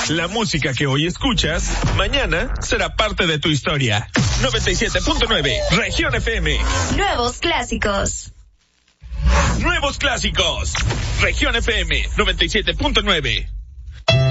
La música que hoy escuchas, mañana será parte de tu historia. 97.9, Región FM. Nuevos clásicos. Nuevos clásicos. Región FM 97.9.